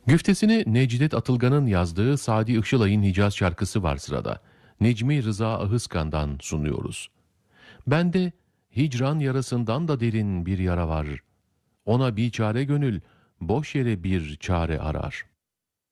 Güftesini Necdet Atılgan'ın yazdığı Sadi Işılay'ın Hicaz şarkısı var sırada. Necmi Rıza Ahıskan'dan sunuyoruz. Bende hicran yarasından da derin bir yara var. Ona biçare gönül boş yere bir çare arar.